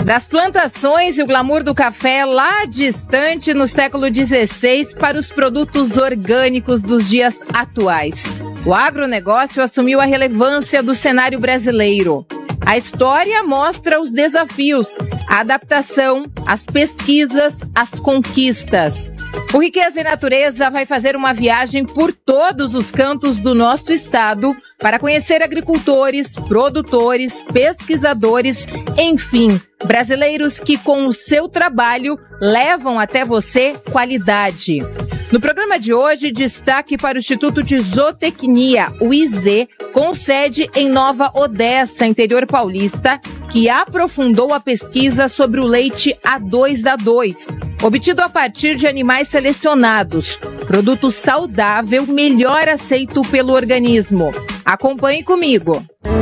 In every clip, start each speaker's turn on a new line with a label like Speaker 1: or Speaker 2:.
Speaker 1: Das plantações e o glamour do café lá distante no século XVI para os produtos orgânicos dos dias atuais. O agronegócio assumiu a relevância do cenário brasileiro. A história mostra os desafios, a adaptação, as pesquisas, as conquistas. O Riqueza e Natureza vai fazer uma viagem por todos os cantos do nosso estado para conhecer agricultores, produtores, pesquisadores, enfim, brasileiros que com o seu trabalho levam até você qualidade. No programa de hoje, destaque para o Instituto de Zootecnia, o IZ, com sede em Nova Odessa, interior paulista, que aprofundou a pesquisa sobre o leite A2A2, obtido a partir de animais selecionados. Produto saudável, melhor aceito pelo organismo. Acompanhe comigo.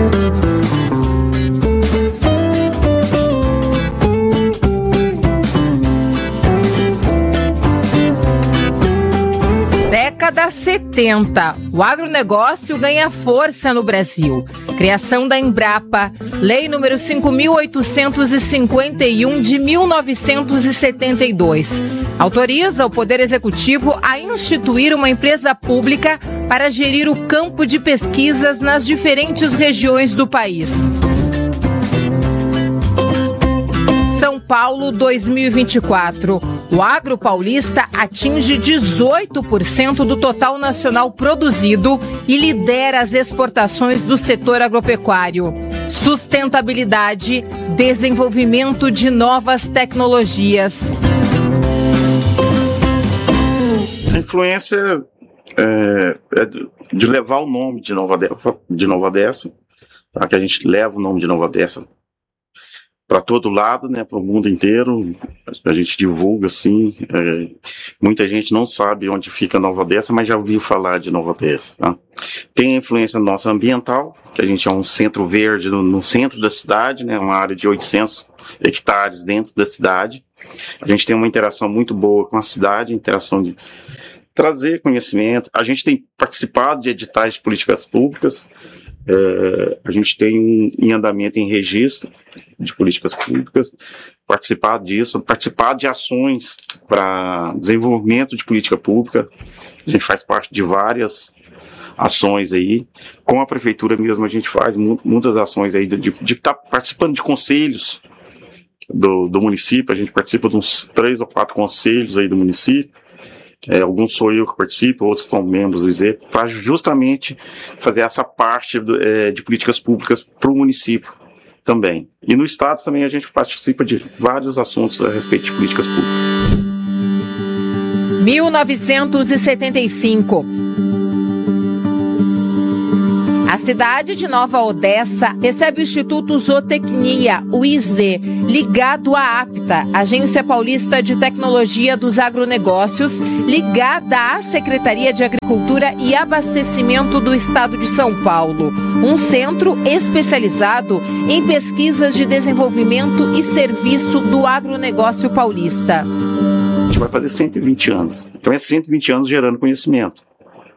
Speaker 1: Década 70, o agronegócio ganha força no Brasil. Criação da Embrapa, Lei número 5.851 de 1972. Autoriza o Poder Executivo a instituir uma empresa pública para gerir o campo de pesquisas nas diferentes regiões do país. São Paulo 2024. O agro paulista atinge 18% do total nacional produzido e lidera as exportações do setor agropecuário. Sustentabilidade, desenvolvimento de novas tecnologias.
Speaker 2: A influência é de levar o nome de Nova Odessa, tá? Que a gente leva o nome de Nova Odessa para todo lado, né, para o mundo inteiro. A gente divulga assim. Muita gente não sabe onde fica Nova Odessa, mas já ouviu falar de Nova Odessa. Tá? Tem a influência nossa ambiental, que a gente é um centro verde no centro da cidade, né, uma área de 800 hectares dentro da cidade. A gente tem uma interação muito boa com a cidade, interação de trazer conhecimento. A gente tem participado de editais de políticas públicas. A gente tem em andamento em registro de políticas públicas, participado disso, participado de ações para desenvolvimento de política pública. A gente faz parte de várias ações aí. Com a prefeitura mesmo a gente faz muitas ações aí de estar participando de conselhos do município. A gente participa de uns 3 ou 4 conselhos aí do município. Alguns sou eu que participo, outros são membros do IZ, para justamente fazer essa parte de políticas públicas para o município também. E no estado também a gente participa de vários assuntos a respeito de políticas públicas.
Speaker 1: 1975. A cidade de Nova Odessa recebe o Instituto Zootecnia, o IZ, ligado à APTA, Agência Paulista de Tecnologia dos Agronegócios, ligada à Secretaria de Agricultura e Abastecimento do Estado de São Paulo, um centro especializado em pesquisas de desenvolvimento e serviço do agronegócio paulista.
Speaker 2: A gente vai fazer 120 anos, então é 120 anos gerando conhecimento.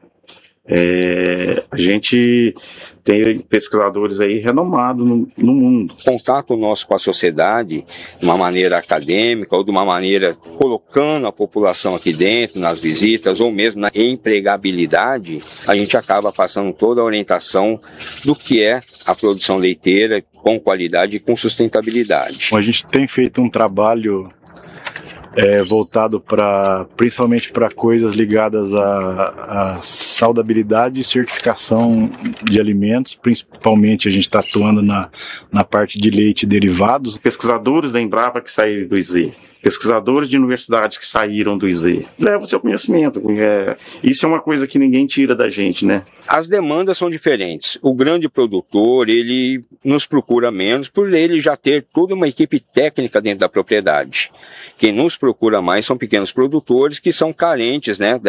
Speaker 2: A gente tem pesquisadores aí renomados no mundo.
Speaker 3: Contato nosso com a sociedade, de uma maneira acadêmica ou de uma maneira colocando a população aqui dentro, nas visitas, ou mesmo na empregabilidade, a gente acaba passando toda a orientação do que é a produção leiteira com qualidade e com sustentabilidade.
Speaker 4: A gente tem feito um trabalho voltado principalmente para coisas ligadas à saudabilidade e certificação de alimentos. Principalmente a gente está atuando na parte de leite e derivados.
Speaker 2: Pesquisadores da Embrapa que saíram do IZ, pesquisadores de universidades que saíram do IZ, levam o seu conhecimento. Isso é uma coisa que ninguém tira da gente, né?
Speaker 3: As demandas são diferentes. O grande produtor, ele nos procura menos por ele já ter toda uma equipe técnica dentro da propriedade. Quem nos procura mais são pequenos produtores que são carentes, né,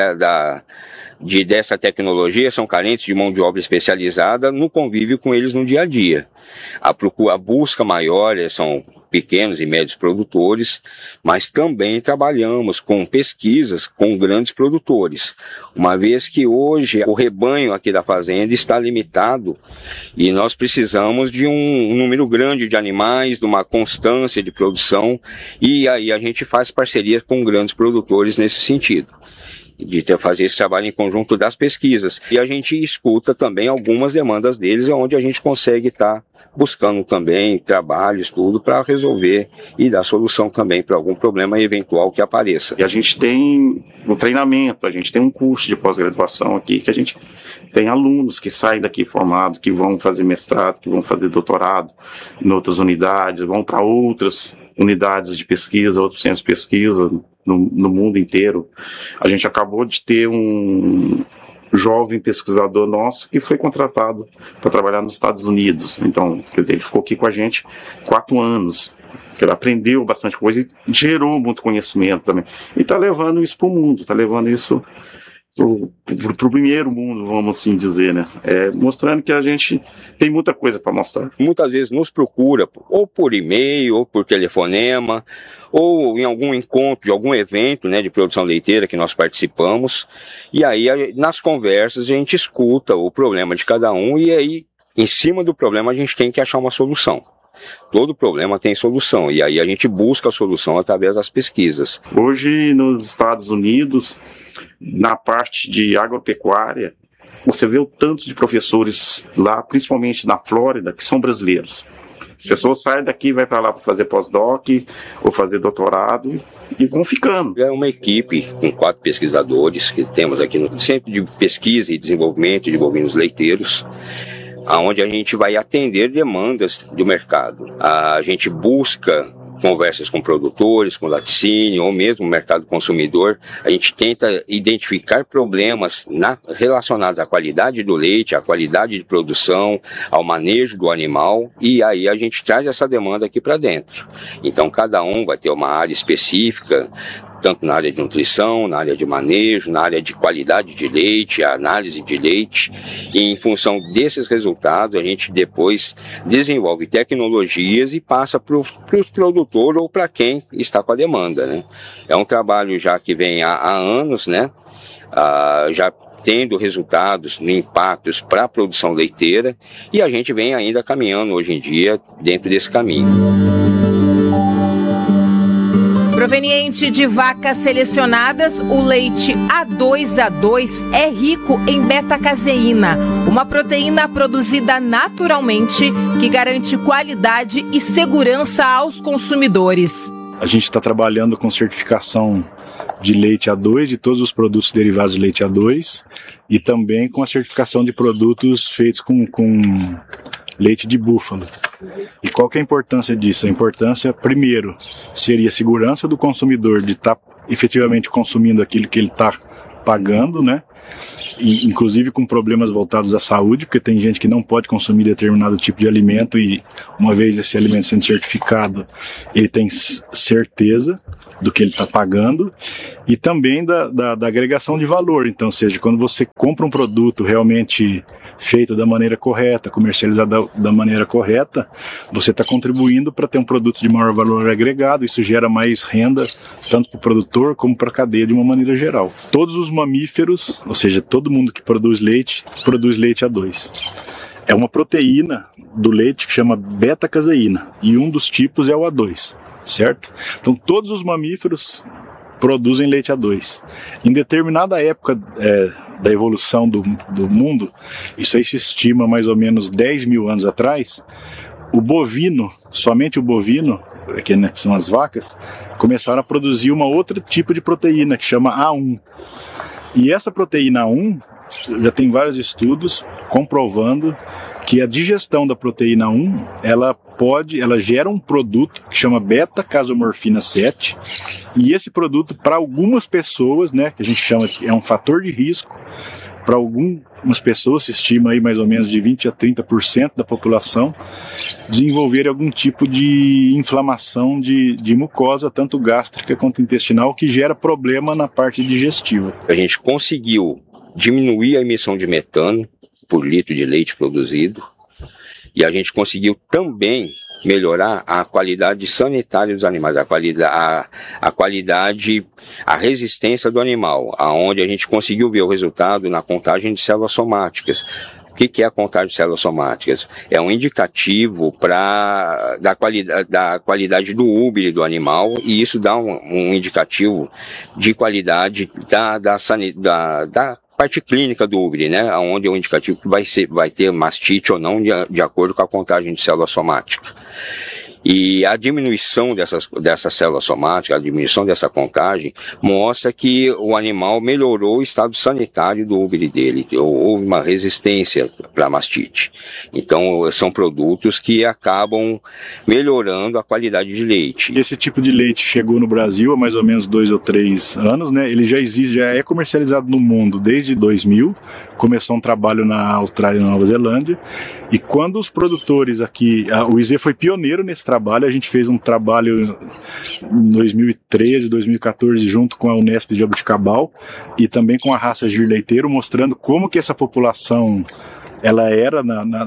Speaker 3: dessa tecnologia, são carentes de mão de obra especializada no convívio com eles no dia a dia. A busca maior são pequenos e médios produtores, mas também trabalhamos com pesquisas com grandes produtores, uma vez que hoje o rebanho aqui da fazenda está limitado e nós precisamos de um número grande de animais, de uma constância de produção, e aí a gente faz parcerias com grandes produtores nesse sentido, de fazer esse trabalho em conjunto das pesquisas. E a gente escuta também algumas demandas deles, onde a gente consegue estar buscando também trabalho, estudo para resolver e dar solução também para algum problema eventual que apareça.
Speaker 2: E a gente tem um treinamento, a gente tem um curso de pós-graduação aqui, que a gente tem alunos que saem daqui formados, que vão fazer mestrado, que vão fazer doutorado em outras unidades, vão para outras unidades de pesquisa, outros centros de pesquisa no mundo inteiro. A gente acabou de ter um jovem pesquisador nosso que foi contratado para trabalhar nos Estados Unidos. Então, quer dizer, ele ficou aqui com a gente 4 anos. Ele aprendeu bastante coisa e gerou muito conhecimento também. E está levando isso para o mundo, está levando isso para o primeiro mundo, vamos assim dizer, né? Mostrando que a gente tem muita coisa para mostrar.
Speaker 3: Muitas vezes nos procura, ou por e-mail, ou por telefonema, ou em algum encontro de algum evento, né, de produção leiteira que nós participamos, e aí nas conversas a gente escuta o problema de cada um, e aí em cima do problema a gente tem que achar uma solução. Todo problema tem solução, e aí a gente busca a solução através das pesquisas.
Speaker 2: Hoje nos Estados Unidos, na parte de agropecuária, você vê o tanto de professores lá, principalmente na Flórida, que são brasileiros. As pessoas saem daqui, vai para lá para fazer pós-doc ou fazer doutorado e vão ficando.
Speaker 3: É uma equipe com 4 pesquisadores que temos aqui no Centro de Pesquisa e Desenvolvimento de Bovinos Leiteiros, aonde a gente vai atender demandas do mercado. A gente busca conversas com produtores, com laticínio, ou mesmo mercado consumidor. A gente tenta identificar problemas relacionados à qualidade do leite, à qualidade de produção, ao manejo do animal, e aí a gente traz essa demanda aqui para dentro. Então cada um vai ter uma área específica, tanto na área de nutrição, na área de manejo, na área de qualidade de leite, análise de leite, e em função desses resultados a gente depois desenvolve tecnologias e passa para os produtores ou para quem está com a demanda, né? É um trabalho já que vem há anos, né? Já tendo resultados, impactos para a produção leiteira, e a gente vem ainda caminhando hoje em dia dentro desse caminho.
Speaker 1: Proveniente de vacas selecionadas, o leite A2A2 é rico em beta-caseína, uma proteína produzida naturalmente que garante qualidade e segurança aos consumidores.
Speaker 4: A gente está trabalhando com certificação de leite A2, de todos os produtos derivados de leite A2, e também com a certificação de produtos feitos com leite de búfalo. E qual que é a importância disso? A importância, primeiro, seria a segurança do consumidor de estar efetivamente consumindo aquilo que ele está pagando, né? E, inclusive com problemas voltados à saúde, porque tem gente que não pode consumir determinado tipo de alimento e uma vez esse alimento sendo certificado, ele tem certeza do que ele está pagando, e também da agregação de valor. Então, ou seja, quando você compra um produto realmente feito da maneira correta, comercializado da maneira correta, você está contribuindo para ter um produto de maior valor agregado. Isso gera mais renda, tanto para o produtor como para a cadeia de uma maneira geral. Todos os mamíferos, ou seja, todo mundo que produz leite A2. É uma proteína do leite que chama beta-caseína, e um dos tipos é o A2, certo? Então todos os mamíferos produzem leite A2. Em determinada época da evolução do mundo, isso aí se estima mais ou menos 10 mil anos atrás, o bovino, somente o bovino, que são as vacas, começaram a produzir uma outra tipo de proteína que chama A1. E essa proteína A1, já tem vários estudos comprovando que a digestão da proteína 1, ela gera um produto que chama beta-casomorfina 7, e esse produto, para algumas pessoas, né, que a gente chama que é um fator de risco, para algumas pessoas, se estima aí mais ou menos de 20 a 30% da população, desenvolver algum tipo de inflamação de mucosa, tanto gástrica quanto intestinal, que gera problema na parte digestiva.
Speaker 3: A gente conseguiu diminuir a emissão de metano por litro de leite produzido, E a gente conseguiu também melhorar a qualidade sanitária dos animais, a qualidade, a resistência do animal, aonde a gente conseguiu ver o resultado na contagem de células somáticas. O que é a contagem de células somáticas? É um indicativo da qualidade do úbere do animal, e isso dá um indicativo de qualidade da parte clínica do úbere, né? Onde é um indicativo que vai ter mastite ou não, de acordo com a contagem de célula somática. E a diminuição dessas células somáticas, a diminuição dessa contagem, mostra que o animal melhorou o estado sanitário do úbere dele, houve uma resistência para a mastite. Então, são produtos que acabam melhorando a qualidade de leite.
Speaker 4: Esse tipo de leite chegou no Brasil há mais ou menos 2 ou 3 anos, né? Ele já existe, já é comercializado no mundo desde 2000, começou um trabalho na Austrália e na Nova Zelândia, e quando os produtores aqui, o IZ foi pioneiro nesse trabalho, a gente fez um trabalho em 2013, 2014, junto com a Unesp de Jabuticabal, e também com a raça Gir Leiteiro, mostrando como que essa população ela era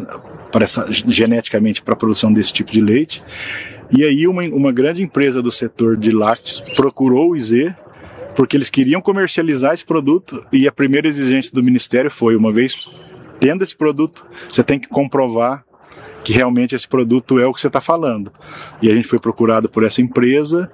Speaker 4: geneticamente para a produção desse tipo de leite. E aí uma grande empresa do setor de lácteos procurou o IZ, porque eles queriam comercializar esse produto, e a primeira exigência do Ministério foi, uma vez tendo esse produto, você tem que comprovar que realmente esse produto é o que você está falando. E a gente foi procurado por essa empresa,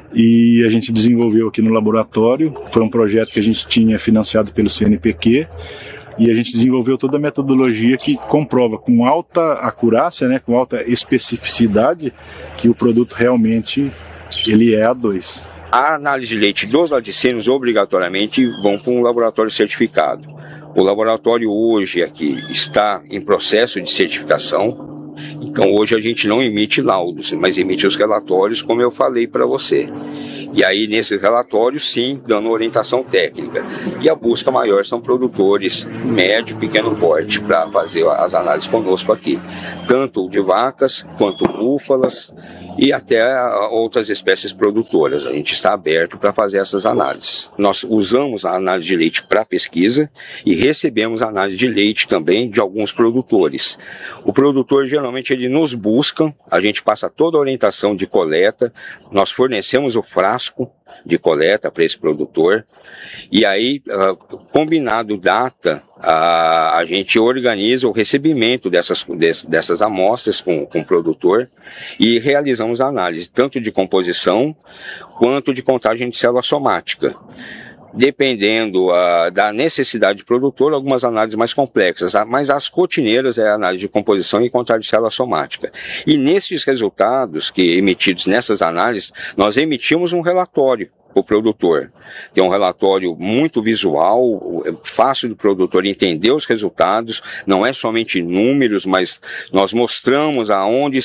Speaker 4: e a gente desenvolveu aqui no laboratório. Foi um projeto que a gente tinha financiado pelo CNPq, e a gente desenvolveu toda a metodologia que comprova com alta acurácia, né, com alta especificidade, que o produto realmente ele é A2.
Speaker 3: A análise de leite dos laticínios obrigatoriamente vão para um laboratório certificado. O laboratório hoje aqui está em processo de certificação, então hoje a gente não emite laudos, mas emite os relatórios, como eu falei para você. E aí, nesses relatórios, sim, dando orientação técnica. E a busca maior são produtores médio e pequeno porte para fazer as análises conosco aqui. Tanto de vacas, quanto búfalas e até outras espécies produtoras. A gente está aberto para fazer essas análises. Nós usamos a análise de leite para pesquisa e recebemos a análise de leite também de alguns produtores. O produtor, geralmente, ele nos busca, a gente passa toda a orientação de coleta, nós fornecemos o frasco de coleta para esse produtor, e aí, combinado data, a gente organiza o recebimento dessas amostras com o produtor e realizamos a análise, tanto de composição quanto de contagem de célula somática. Dependendo da necessidade do produtor, algumas análises mais complexas, mas as rotineiras é a análise de composição e contagem de célula somática. E nesses resultados emitidos nessas análises, nós emitimos um relatório para o produtor. Tem um relatório muito visual, fácil do produtor entender os resultados, não é somente números, mas nós mostramos aonde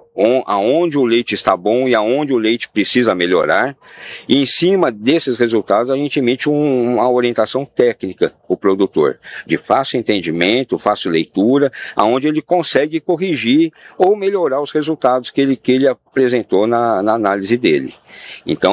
Speaker 3: o leite está bom e aonde o leite precisa melhorar, e em cima desses resultados a gente emite uma orientação técnica para o produtor, de fácil entendimento, fácil leitura, aonde ele consegue corrigir ou melhorar os resultados que ele apresentou na análise dele. Então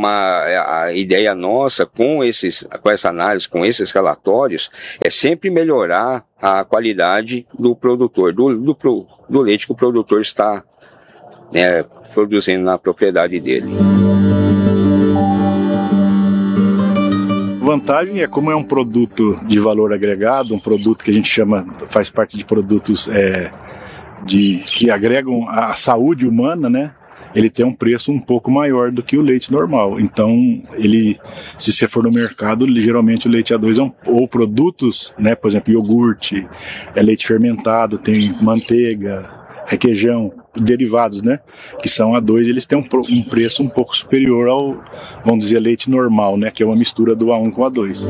Speaker 3: a ideia nossa com essa análise, com esses relatórios, é sempre melhorar a qualidade do produtor, do leite que o produtor está produzindo na propriedade dele.
Speaker 4: Vantagem é como é um produto de valor agregado, um produto que a gente faz parte de produtos que agregam a saúde humana, né? Ele tem um preço um pouco maior do que o leite normal. Então, se você for no mercado, geralmente o leite A2 ou produtos, né, por exemplo, iogurte, leite fermentado, tem manteiga, requeijão, derivados, né, que são A2, eles têm um preço um pouco superior ao, vamos dizer, leite normal, né, que é uma mistura do A1 com A2.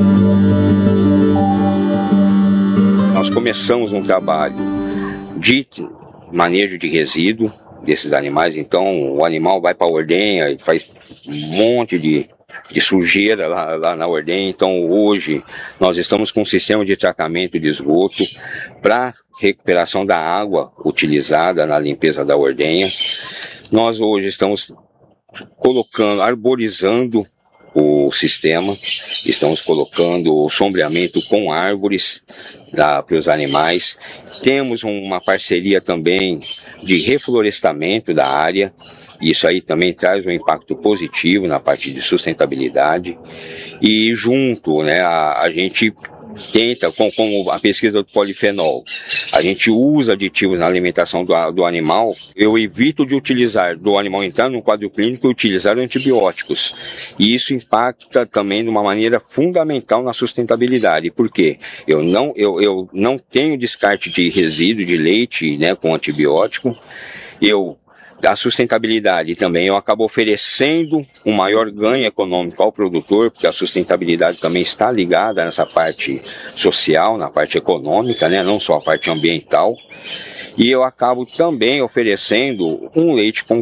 Speaker 3: Nós começamos um trabalho de manejo de resíduo desses animais. Então o animal vai para a ordenha e faz um monte de sujeira lá na ordenha. Então hoje nós estamos com um sistema de tratamento de esgoto para recuperação da água utilizada na limpeza da ordenha. Nós hoje estamos arborizando no sistema. Estamos colocando sombreamento com árvores para os animais. Temos uma parceria também de reflorestamento da área. Isso aí também traz um impacto positivo na parte de sustentabilidade. E junto, né, a gente tenta, com a pesquisa do polifenol, a gente usa aditivos na alimentação do animal. Eu evito de utilizar, do animal entrar no quadro clínico e utilizar antibióticos. E isso impacta também de uma maneira fundamental na sustentabilidade. Por quê? Eu não tenho descarte de resíduo de leite, né, com antibiótico. A sustentabilidade também, eu acabo oferecendo um maior ganho econômico ao produtor, porque a sustentabilidade também está ligada nessa parte social, na parte econômica, né, não só a parte ambiental. E eu acabo também oferecendo um leite com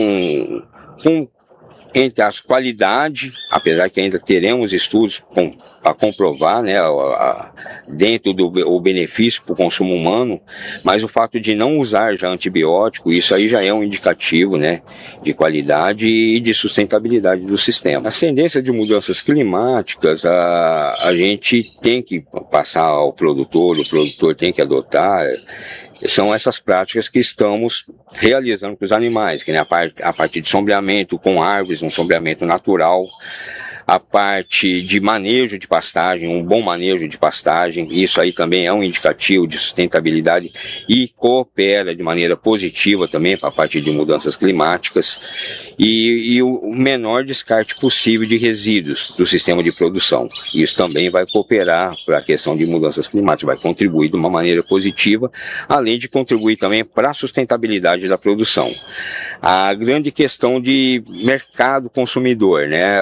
Speaker 3: entre as qualidade, apesar que ainda teremos estudos para comprovar, né, dentro do benefício para o consumo humano, mas o fato de não usar já antibiótico, isso aí já é um indicativo, né, de qualidade e de sustentabilidade do sistema. As tendências de mudanças climáticas, a gente tem que passar ao produtor, o produtor tem que adotar. São essas práticas que estamos realizando com os animais, que é a parte de sombreamento com árvores, um sombreamento natural, a parte de manejo de pastagem, um bom manejo de pastagem. Isso aí também é um indicativo de sustentabilidade e coopera de maneira positiva também para a parte de mudanças climáticas, e o menor descarte possível de resíduos do sistema de produção. Isso também vai cooperar para a questão de mudanças climáticas, vai contribuir de uma maneira positiva, além de contribuir também para a sustentabilidade da produção. A grande questão de mercado consumidor, né?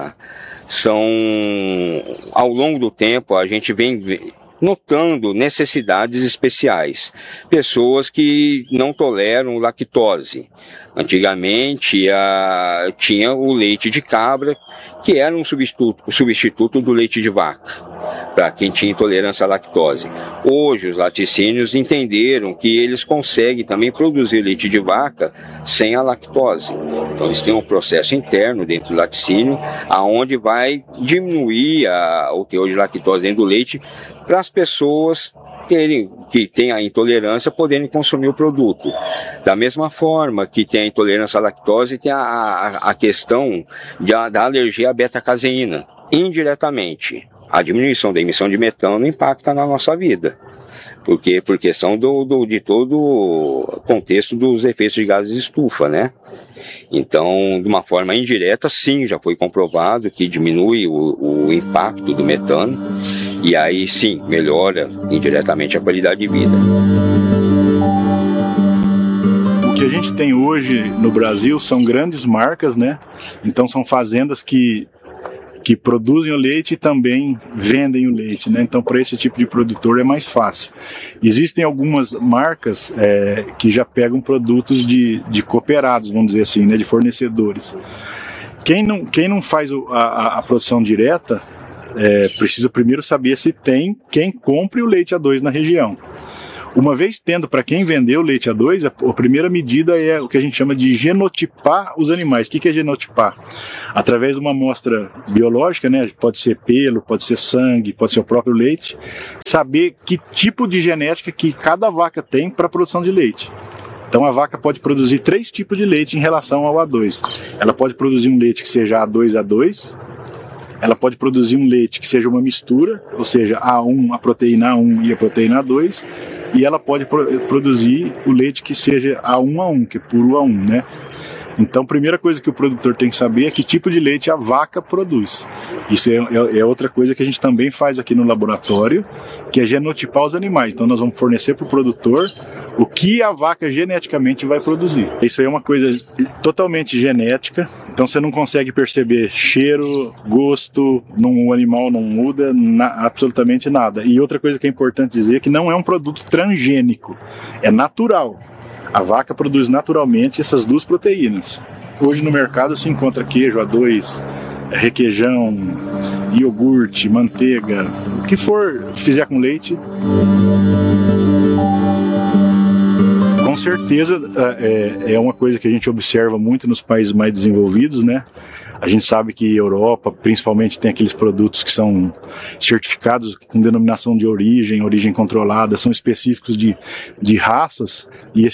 Speaker 3: Ao longo do tempo, a gente vem notando necessidades especiais. Pessoas que não toleram lactose. Antigamente, tinha o leite de cabra, que era um substituto do leite de vaca, para quem tinha intolerância à lactose. Hoje, os laticínios entenderam que eles conseguem também produzir leite de vaca sem a lactose. Então, eles têm um processo interno dentro do laticínio, aonde vai diminuir o teor de lactose dentro do leite, para as pessoas que têm a intolerância poderem consumir o produto. Da mesma forma que tem a intolerância à lactose, tem a questão da alergia à beta-caseína. Indiretamente, a diminuição da emissão de metano impacta na nossa vida, porque por questão de todo o contexto dos efeitos de gases de estufa, né? Então, de uma forma indireta, sim, já foi comprovado que diminui o impacto do metano, e aí sim, melhora indiretamente a qualidade de vida.
Speaker 4: O que a gente tem hoje no Brasil são grandes marcas, né? Então são fazendas que produzem o leite e também vendem o leite, né? Então, para esse tipo de produtor é mais fácil. Existem algumas marcas que já pegam produtos de cooperados, vamos dizer assim, né? De fornecedores. Quem não faz a produção direta precisa primeiro saber se tem quem compre o leite A2 na região. Uma vez tendo para quem vender o leite A2, a primeira medida é o que a gente chama de genotipar os animais. O que é genotipar? Através de uma amostra biológica, né, pode ser pelo, pode ser sangue, pode ser o próprio leite, saber que tipo de genética que cada vaca tem para a produção de leite. Então a vaca pode produzir 3 tipos de leite em relação ao A2. Ela pode produzir um leite que seja A2A2, ela pode produzir um leite que seja uma mistura, ou seja, A1, a proteína A1 e a proteína A2, e ela pode produzir o leite que seja A1A1, que é puro A1, né? Então, a primeira coisa que o produtor tem que saber é que tipo de leite a vaca produz. Isso é outra coisa que a gente também faz aqui no laboratório, que é genotipar os animais. Então, nós vamos fornecer para o produtor o que a vaca geneticamente vai produzir. Isso aí é uma coisa totalmente genética, então você não consegue perceber cheiro, gosto, o animal não muda absolutamente nada. E outra coisa que é importante dizer é que não é um produto transgênico, é natural. A vaca produz naturalmente essas 2 proteínas. Hoje no mercado se encontra queijo A2, requeijão, iogurte, manteiga, o que for fizer com leite. Com certeza é uma coisa que a gente observa muito nos países mais desenvolvidos, né? A gente sabe que Europa, principalmente, tem aqueles produtos que são certificados com denominação de origem controlada, são específicos de raças, e